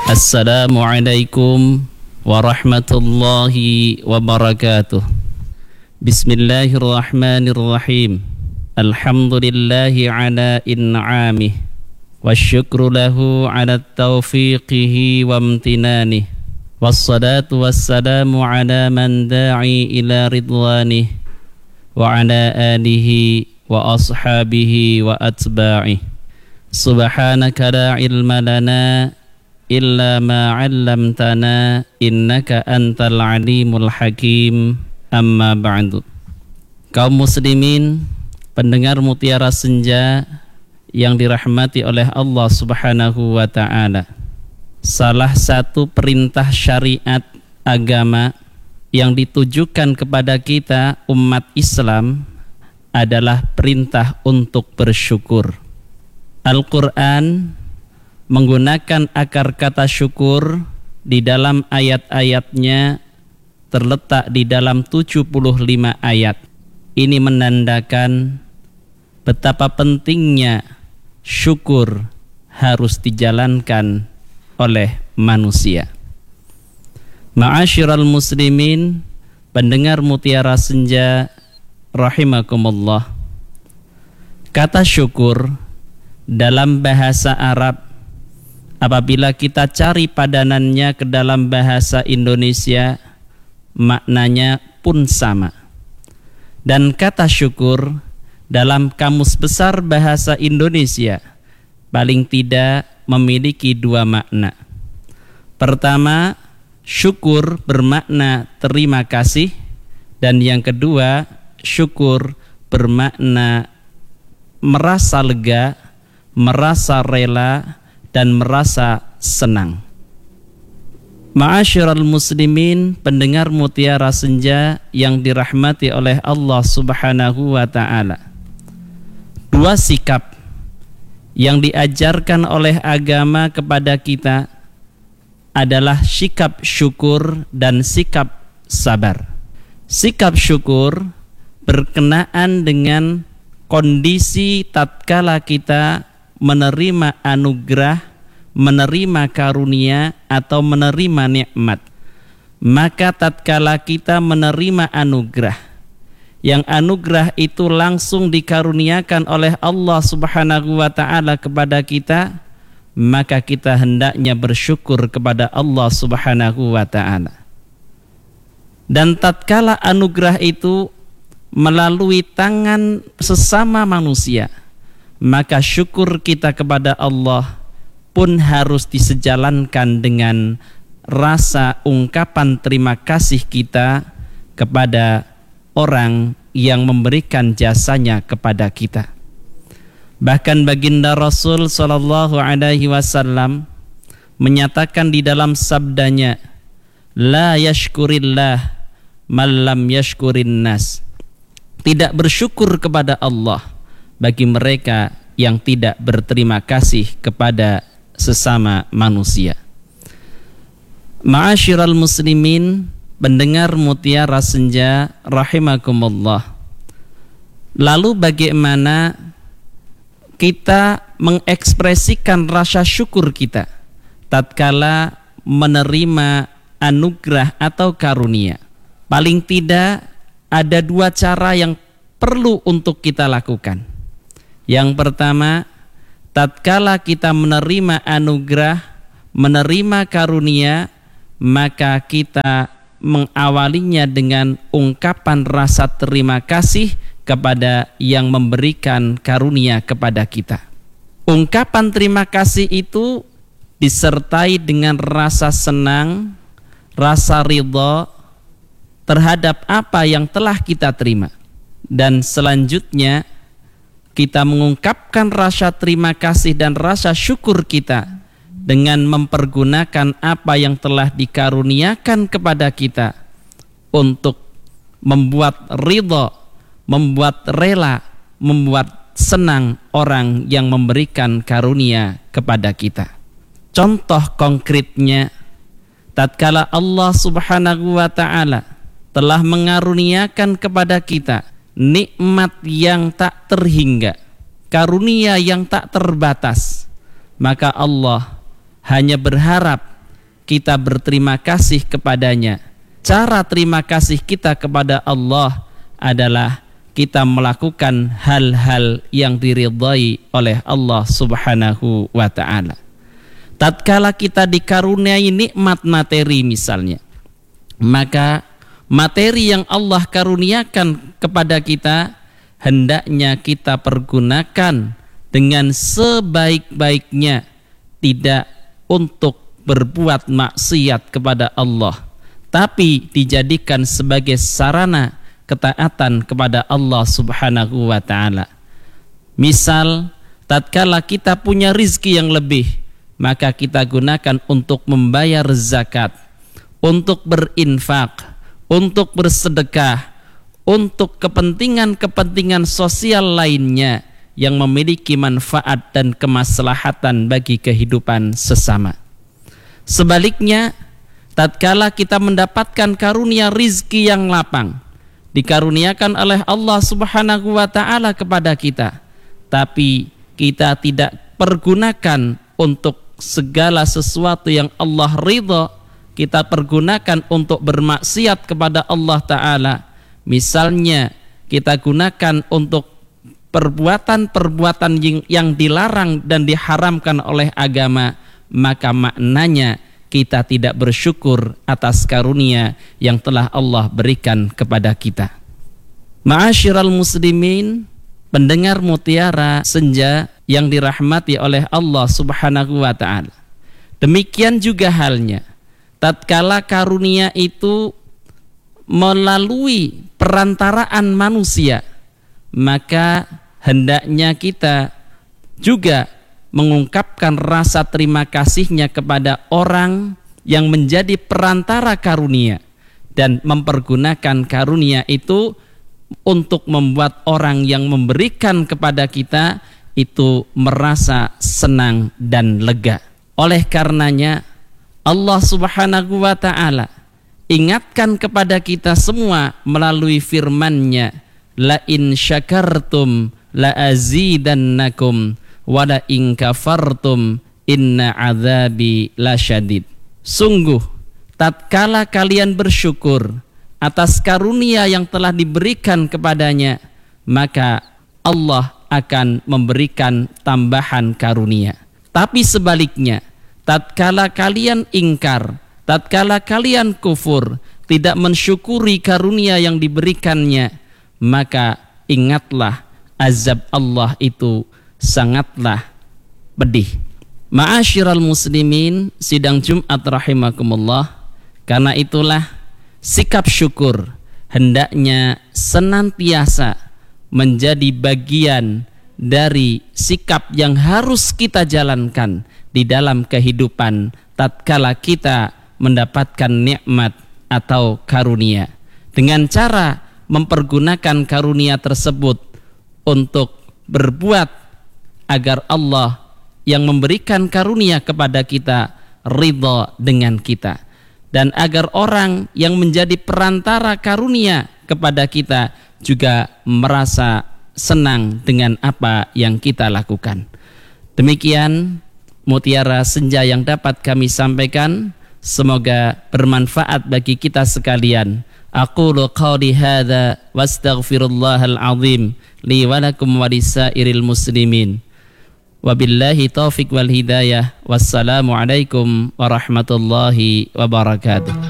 Assalamualaikum warahmatullahi wabarakatuh. Bismillahirrahmanirrahim. Alhamdulillahi ala in'amih wasyukru lahu ala taufiqihi wa amtinanih. Wassalatu wassalamu ala man da'i ila ridwanih wa ala alihi wa ashabihi wa atba'ih. Subhanaka la ilma lana illa ma 'allamtana innaka antal alimul hakim. Amma ba'du. Kaum muslimin, pendengar Mutiara Senja yang dirahmati oleh Allah Subhanahu wa ta'ala, salah satu perintah syariat agama yang ditujukan kepada kita umat Islam adalah perintah untuk bersyukur. Al-Quran menggunakan akar kata syukur di dalam ayat-ayatnya terletak di dalam 75 ayat. Ini menandakan betapa pentingnya syukur harus dijalankan oleh manusia. Ma'asyiral muslimin, pendengar Mutiara Senja rahimakumullah. Kata syukur dalam bahasa Arab, apabila kita cari padanannya ke dalam bahasa Indonesia, maknanya pun sama. Dan kata syukur dalam Kamus Besar Bahasa Indonesia paling tidak memiliki dua makna. Pertama, syukur bermakna terima kasih, dan yang kedua, syukur bermakna merasa lega, merasa rela, dan merasa senang. Ma'asyiral muslimin, pendengar Mutiara Senja yang dirahmati oleh Allah Subhanahu wa ta'ala, dua sikap yang diajarkan oleh agama kepada kita adalah sikap syukur dan sikap sabar. Sikap syukur berkenaan dengan kondisi tatkala kita menerima anugerah, menerima karunia, atau menerima nikmat. Maka tatkala kita menerima anugerah, yang anugerah itu langsung dikaruniakan oleh Allah Subhanahu wa ta'ala kepada kita, maka kita hendaknya bersyukur kepada Allah Subhanahu wa ta'ala. Dan tatkala anugerah itu melalui tangan sesama manusia, maka syukur kita kepada Allah pun harus disejalankan dengan rasa ungkapan terima kasih kita kepada orang yang memberikan jasanya kepada kita. Bahkan baginda Rasul sallallahu alaihi wasallam menyatakan di dalam sabdanya, la yashkurillah man lam yashkurin nas. Tidak bersyukur kepada Allah bagi mereka yang tidak berterima kasih kepada sesama manusia. Ma'asyiral muslimin, pendengar Mutiara Senja rahimakumullah. Lalu bagaimana kita mengekspresikan rasa syukur kita tatkala menerima anugerah atau karunia? Paling tidak ada dua cara yang perlu untuk kita lakukan. Yang pertama, tatkala kita menerima anugerah, menerima karunia, maka kita mengawalinya dengan ungkapan rasa terima kasih kepada yang memberikan karunia kepada kita. Ungkapan terima kasih itu disertai dengan rasa senang, rasa ridha terhadap apa yang telah kita terima. Dan selanjutnya kita mengungkapkan rasa terima kasih dan rasa syukur kita dengan mempergunakan apa yang telah dikaruniakan kepada kita untuk membuat ridha, membuat rela, membuat senang orang yang memberikan karunia kepada kita. Contoh konkretnya, tatkala Allah Subhanahu wa ta'ala telah mengaruniakan kepada kita nikmat yang tak terhingga, karunia yang tak terbatas, maka Allah hanya berharap kita berterima kasih kepadanya. Cara terima kasih kita kepada Allah adalah kita melakukan hal-hal yang diridhai oleh Allah Subhanahu wa ta'ala. Tatkala kita dikaruniai nikmat materi misalnya, maka materi yang Allah karuniakan kepada kita hendaknya kita pergunakan dengan sebaik-baiknya, tidak untuk berbuat maksiat kepada Allah, tapi dijadikan sebagai sarana ketaatan kepada Allah Subhanahu wa ta'ala. Misal, tatkala kita punya rizki yang lebih, maka kita gunakan untuk membayar zakat, untuk berinfak, untuk bersedekah, untuk kepentingan-kepentingan sosial lainnya yang memiliki manfaat dan kemaslahatan bagi kehidupan sesama. Sebaliknya, tatkala kita mendapatkan karunia rizki yang lapang, dikaruniakan oleh Allah Subhanahu wa ta'ala kepada kita, tapi kita tidak pergunakan untuk segala sesuatu yang Allah ridha, kita pergunakan untuk bermaksiat kepada Allah Ta'ala. Misalnya kita gunakan untuk perbuatan-perbuatan yang dilarang dan diharamkan oleh agama, maka maknanya kita tidak bersyukur atas karunia yang telah Allah berikan kepada kita. Ma'asyiral muslimin, pendengar Mutiara Senja yang dirahmati oleh Allah Subhanahu wa ta'ala. Demikian juga halnya tatkala karunia itu melalui perantaraan manusia, maka hendaknya kita juga mengungkapkan rasa terima kasihnya kepada orang yang menjadi perantara karunia dan mempergunakan karunia itu untuk membuat orang yang memberikan kepada kita itu merasa senang dan lega. Oleh karenanya Allah Subhanahu wa ta'ala ingatkan kepada kita semua melalui firman-Nya, la in syakartum la azidannakum wala in kafartum inna azabi lasyadid. Sungguh tatkala kalian bersyukur atas karunia yang telah diberikan kepadanya, maka Allah akan memberikan tambahan karunia. Tapi sebaliknya, tatkala kalian ingkar, tatkala kalian kufur, tidak mensyukuri karunia yang diberikannya, maka ingatlah azab Allah itu sangatlah pedih. Ma'asyiral muslimin, sidang Jumat rahimakumullah, karena itulah sikap syukur hendaknya senantiasa menjadi bagian dari sikap yang harus kita jalankan di dalam kehidupan tatkala kita mendapatkan nikmat atau karunia, dengan cara mempergunakan karunia tersebut untuk berbuat agar Allah yang memberikan karunia kepada kita ridha dengan kita, dan agar orang yang menjadi perantara karunia kepada kita juga merasa senang dengan apa yang kita lakukan. Demikian Mutiara Senja yang dapat kami sampaikan, semoga bermanfaat bagi kita sekalian. Aqulu qawli hadza wastaghfirullahal azim li wa lakum wa lisairil muslimin. Wabillahi taufiq wal hidayah. Wassalamu alaikum warahmatullahi wabarakatuh.